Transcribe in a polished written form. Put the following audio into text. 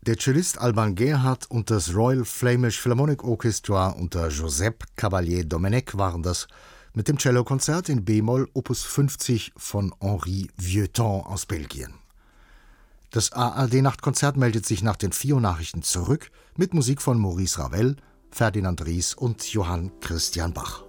Der Cellist Alban Gerhardt und das Royal Flemish Philharmonic Orchestra unter Josep Cavalier-Domenech waren das mit dem Cellokonzert in b-Moll Opus 50 von Henri Vieuxtemps aus Belgien. Das ARD-Nachtkonzert meldet sich nach den 4 Uhr Nachrichten zurück mit Musik von Maurice Ravel, Ferdinand Ries und Johann Christian Bach.